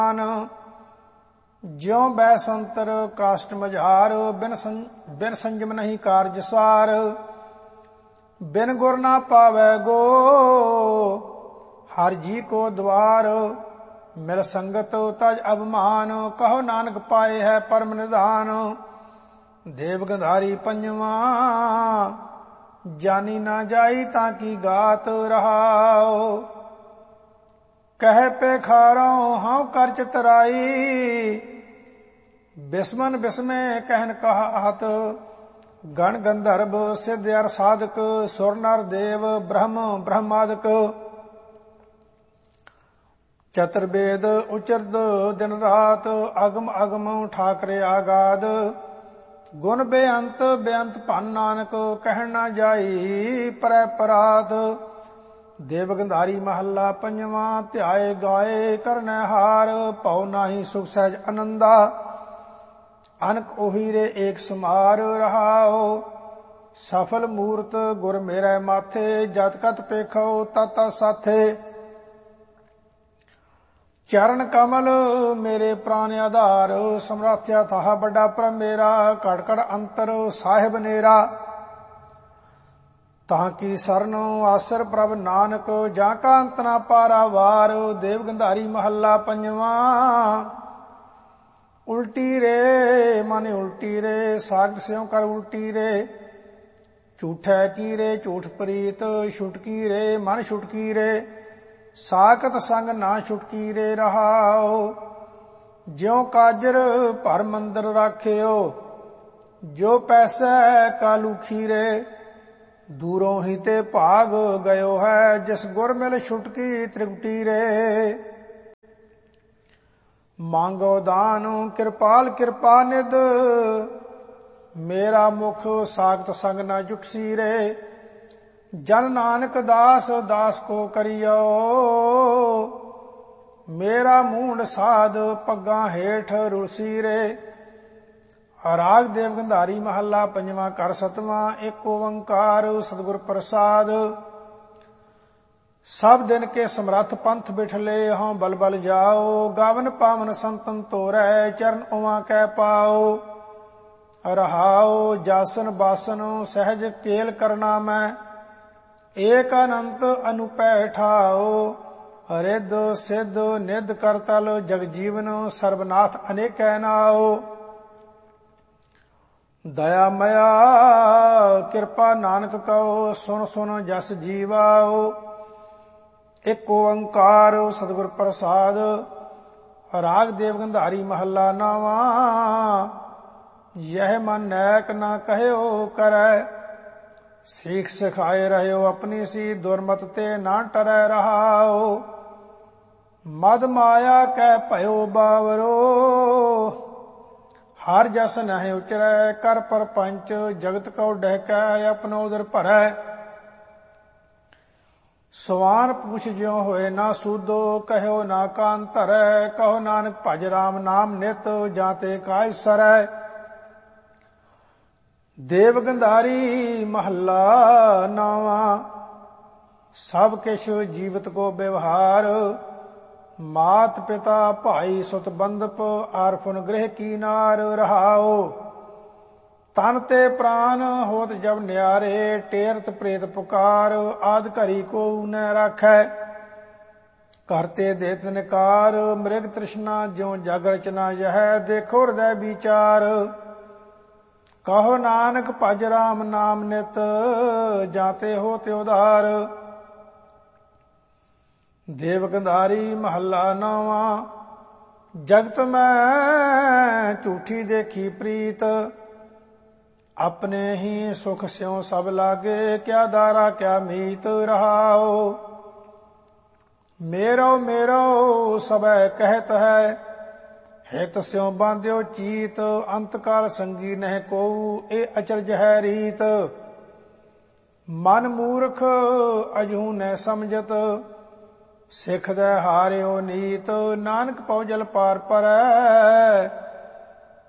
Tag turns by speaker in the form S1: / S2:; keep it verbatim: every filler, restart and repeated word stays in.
S1: ज्यों बैसंतर काष्ट मझार, बिन सं, बिन संजम नहीं कारज सार। बिन गुर ना पावै गो, हर जी को द्वार। मिल संगत तज अभिमान, कहो नानक पाए है परम निधान। देव गंधारी पंजवा, जानी ना जाई ताकि गात रहाओ। कह पे खारों हाँ कर चितराई, बिस्मन बिस्मे कहन कहा आहत। गण गंधर्व सिद्ध अर साधक, सुर नर देव ब्रह्म ब्रह्मादक। चतुर्वेद उचरद दिन रात, अगम अगम ठाकरे आगाद। गुण बेअंत बेअंत भन नानक, कहन ना जाई परै परात। देव गंधारी महला पंजवा, ध्याए गाए करनै हार। भौ नाही सुख सहज आनंदा, अनक ओही रे एक समार रहाओ। सफल मूरत गुर मेरे माथे, जत कत पेखो तत तत साथे। चरण कमल मेरे प्राण आधार, समराथ्या था बड़ा परम मेरा। कड़ कड़ अंतर साहिब नेरा, ताकि सरनो आसर प्रभ नानक। जाका अंत ना पारावार। देव गंधारी महला पंजवा, उल्टी रे माने उल्टी रे, सागत स्यों कर उल्टी रे। झूठै की रे झूठ प्रीत, छुटकी रे मन छुटकी रे। साकत संग ना छुटकी रे रहाओ। ज्यों काजर भर मंदर राखियो, जो पैसै कालू खीरे। दूरों ही ते भाग गयो है, जिस गुर मिल छुटकी त्रिकुटी रे। मांगो दान कृपाल कृपा निध, मेरा मुख सागत संग न जुटसी रे। जन नानक दास दास को करियो, मेरा मूंड साध पग्गा हेठ रुलसी रे। राग देव गंधारी महला पंजवा कर सतवां, एक ओंकार सतगुर प्रसाद। सब दिन के समरथ पंथ बिठले, हों बल बल जाओ। गावन पावन संतन तोरै, चरण उमा कै पाओ। रहाओ जासन बासन सहज केल करना मैं, एक अनंत अनुपै ठाओ। रिद सिद्ध निध करतल, जग जीवन सर्वनाथ अनेकै नाओ। दया मया कृपा नानक कहो, सुन सुन जस जीवाओ। एक ओंकार सतगुर प्रसाद। राग देव गंधारी महला नावा, यह मन नैक न कहयो करै। सीख सिखाए रहो अपनी सी, दुर्मत ते ना टरै रहाओ। मद माया कै भयो बावरो, हर जस नहीं उचरै। कर परपंच जगत को डहकै, अपनो उदर भरै। सवान पूछ ज्यों होए ना सूदो, कहो ना कान धरै। कहो नानक भज राम नाम नित, जाते काज सरै। देव गंधारी महला नावा, सब किछ जीवत को व्यवहार। मात पिता भाई सुत बंधप, आरफुन गृह की नार रहाओ। तन ते प्राण होत जब न्यारे, टेरत प्रेत पुकार। आद घरी को न राखै, करते देत निकार। मृग तृष्णा ज्यों जग रचना, यह देखो हृदय विचार। कहो नानक भज राम नाम नित, जाते हो ते उधार। देव गंधारी महला नावा, जगत में झूठी देखी प्रीत। अपने ही सुख स्यों सब लागे, क्या दारा क्या मीत रहाओ। मेरो मेरो सबै कहत है, हित स्यों बांध्यो चीत। अंतकाल संगी नह को, ए अचरज है रीत। मन मूर्ख अजहू न समझत, सिख दे हारियो नीत। नानक पौ जल पार परै,